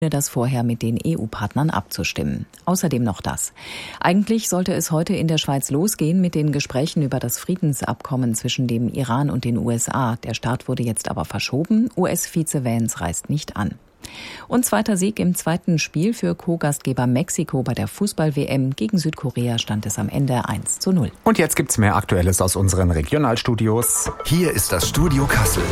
das vorher mit den EU-Partnern abzustimmen. Außerdem noch das. Eigentlich sollte es heute in der Schweiz losgehen mit den Gesprächen über das Friedensabkommen zwischen dem Iran und den USA. Der Start wurde jetzt aber verschoben. US-Vize Vance reist nicht an. Und zweiter Sieg im zweiten Spiel für Co-Gastgeber Mexiko bei der Fußball-WM. Gegen Südkorea stand es am Ende 1:0. Und jetzt gibt's mehr Aktuelles aus unseren Regionalstudios. Hier ist das Studio Kassel.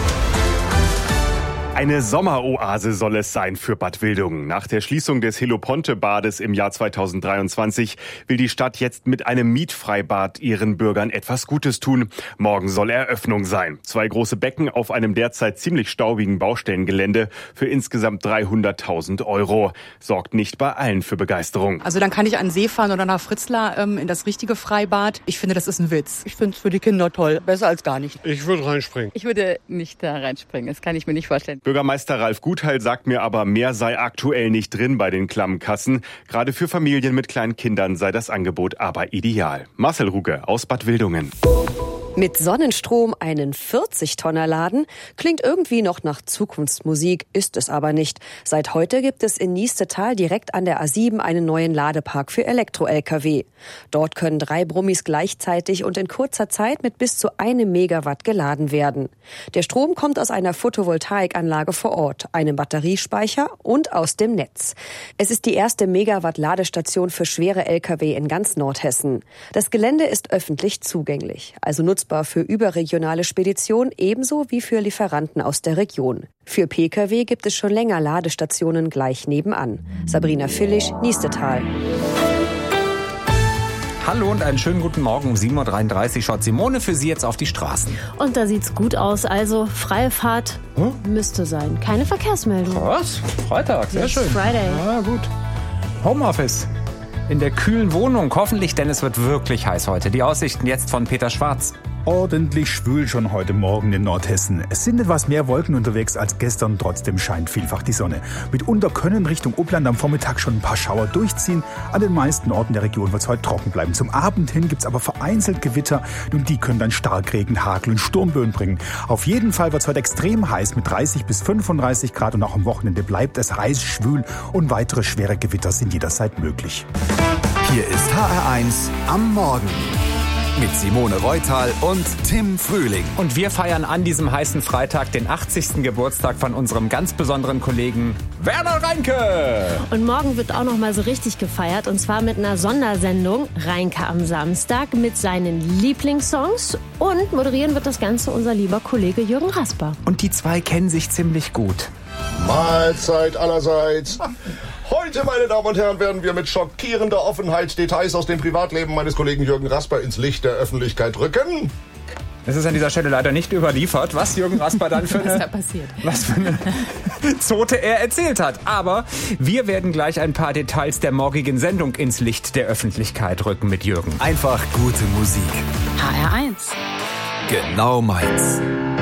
Eine Sommeroase soll es sein für Bad Wildungen. Nach der Schließung des Heloponte-Bades im Jahr 2023 will die Stadt jetzt mit einem Mietfreibad ihren Bürgern etwas Gutes tun. Morgen soll Eröffnung sein. 2 große Becken auf einem derzeit ziemlich staubigen Baustellengelände für insgesamt 300.000 €. Sorgt nicht bei allen für Begeisterung. Also dann kann ich an den See fahren oder nach Fritzlar in das richtige Freibad. Ich finde, das ist ein Witz. Ich finde es für die Kinder toll. Besser als gar nicht. Ich würde reinspringen. Ich würde nicht da reinspringen. Das kann ich mir nicht vorstellen. Bürgermeister Ralf Gutheil sagt mir aber, mehr sei aktuell nicht drin bei den klammen Kassen. Gerade für Familien mit kleinen Kindern sei das Angebot aber ideal. Marcel Ruge aus Bad Wildungen. Mit Sonnenstrom einen 40-Tonner laden? Klingt irgendwie noch nach Zukunftsmusik, ist es aber nicht. Seit heute gibt es in Niestetal direkt an der A7 einen neuen Ladepark für Elektro-Lkw. Dort können 3 Brummis gleichzeitig und in kurzer Zeit mit bis zu 1 Megawatt geladen werden. Der Strom kommt aus einer Photovoltaikanlage vor Ort, einem Batteriespeicher und aus dem Netz. Es ist die erste Megawatt-Ladestation für schwere Lkw in ganz Nordhessen. Das Gelände ist öffentlich zugänglich, also nutzbar für überregionale Speditionen ebenso wie für Lieferanten aus der Region. Für Pkw gibt es schon länger Ladestationen gleich nebenan. Sabrina Villisch, Niestetal. Hallo und einen schönen guten Morgen. Um 7:33 Uhr schaut Simone für Sie jetzt auf die Straßen. Und da sieht's gut aus. Also freie Fahrt müsste sein. Keine Verkehrsmeldung. Was? Freitag, sehr schön. Friday. Ja, gut. Homeoffice. In der kühlen Wohnung. Hoffentlich, denn es wird wirklich heiß heute. Die Aussichten jetzt von Peter Schwarz. Ordentlich schwül schon heute Morgen in Nordhessen. Es sind etwas mehr Wolken unterwegs als gestern, trotzdem scheint vielfach die Sonne. Mitunter können Richtung Uppland am Vormittag schon ein paar Schauer durchziehen. An den meisten Orten der Region wird es heute trocken bleiben. Zum Abend hin gibt es aber vereinzelt Gewitter und die können dann Starkregen, Hagel und Sturmböen bringen. Auf jeden Fall wird es heute extrem heiß mit 30 bis 35 Grad und auch am Wochenende bleibt es heiß, schwül und weitere schwere Gewitter sind jederzeit möglich. Hier ist HR1 am Morgen. Mit Simone Reutal und Tim Frühling. Und wir feiern an diesem heißen Freitag den 80. Geburtstag von unserem ganz besonderen Kollegen Werner Reinke. Und morgen wird auch noch mal so richtig gefeiert. Und zwar mit einer Sondersendung Reinke am Samstag mit seinen Lieblingssongs. Und moderieren wird das Ganze unser lieber Kollege Jürgen Rasper. Und die 2 kennen sich ziemlich gut. Mahlzeit allerseits. Heute, meine Damen und Herren, werden wir mit schockierender Offenheit Details aus dem Privatleben meines Kollegen Jürgen Rasper ins Licht der Öffentlichkeit rücken. Es ist an dieser Stelle leider nicht überliefert, was Jürgen Rasper dann für eine Zote er erzählt hat. Aber wir werden gleich ein paar Details der morgigen Sendung ins Licht der Öffentlichkeit rücken mit Jürgen. Einfach gute Musik. HR1. Genau meins.